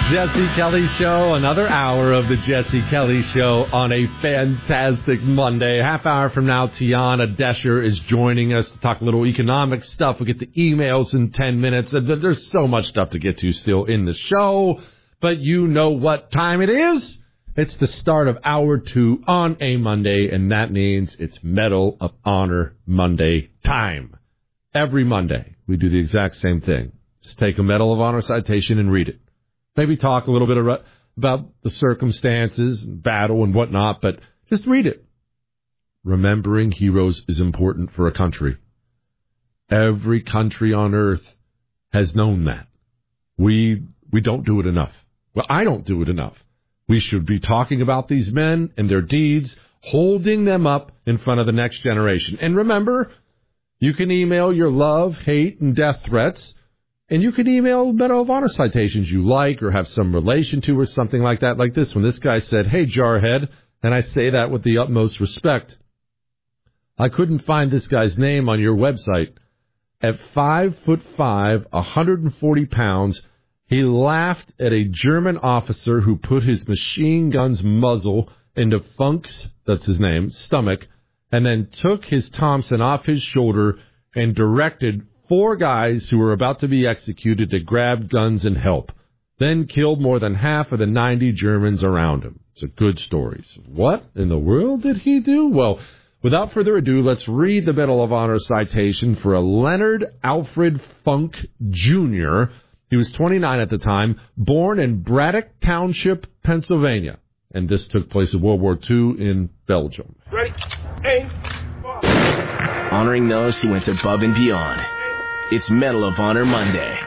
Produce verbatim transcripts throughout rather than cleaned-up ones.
Jesse Kelly Show, another hour of the Jesse Kelly Show on a fantastic Monday. Half hour from now, Tiana Desher is joining us to talk a little economic stuff. We'll get the emails in ten minutes. There's so much stuff to get to still in the show, but you know what time it is. It's the start of hour two on a Monday, and that means it's Medal of Honor Monday time. Every Monday, we do the exact same thing. Just take a Medal of Honor citation and read it. Maybe talk a little bit about the circumstances, and battle, and whatnot, but just read it. Remembering heroes is important for a country. Every country on earth has known that. We we don't do it enough. Well, I don't do it enough. We should be talking about these men and their deeds, holding them up in front of the next generation. And remember, you can email your love, hate, and death threats. And you could email Medal of Honor citations you like or have some relation to or something like that, like this one. This guy said, "Hey, Jarhead," and I say that with the utmost respect. "I couldn't find this guy's name on your website. At five foot five, one hundred forty pounds, he laughed at a German officer who put his machine gun's muzzle into Funk's, that's his name, stomach, and then took his Thompson off his shoulder and directed four guys who were about to be executed to grab guns and help, then killed more than half of the ninety Germans around him." It's a good story. So what in the world did he do? Well, without further ado, let's read the Medal of Honor citation for a Leonard Alfred Funk Junior He was twenty-nine at the time, born in Braddock Township, Pennsylvania. And this took place in World War Two in Belgium. Ready? Aim. Honoring those who went above and beyond. It's Medal of Honor Monday.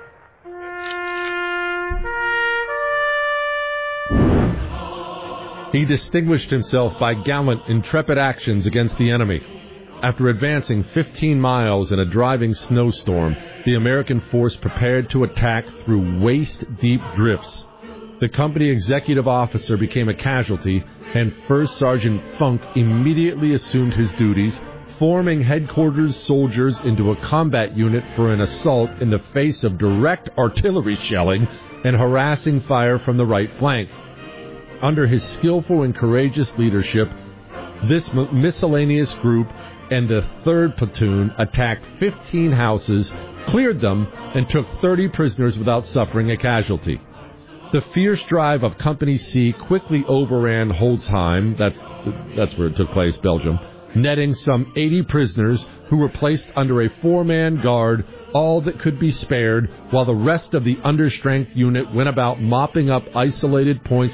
He distinguished himself by gallant, intrepid actions against the enemy. After advancing fifteen miles in a driving snowstorm, the American force prepared to attack through waist-deep drifts. The company executive officer became a casualty, and First Sergeant Funk immediately assumed his duties, forming headquarters soldiers into a combat unit for an assault in the face of direct artillery shelling and harassing fire from the right flank. Under his skillful and courageous leadership, this miscellaneous group and the third platoon attacked fifteen houses, cleared them, and took thirty prisoners without suffering a casualty. The fierce drive of Company C quickly overran Holzheim, that's, that's where it took place, Belgium, netting some eighty prisoners who were placed under a four-man guard, all that could be spared, while the rest of the understrength unit went about mopping up isolated points